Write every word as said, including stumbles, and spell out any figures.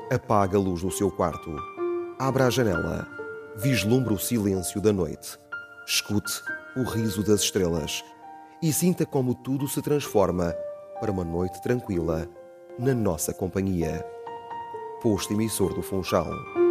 Apague a luz do seu quarto. Abra a janela. Vislumbre o silêncio da noite. Escute o riso das estrelas e sinta como tudo se transforma para uma noite tranquila na nossa companhia. Posto emissor do Funchal.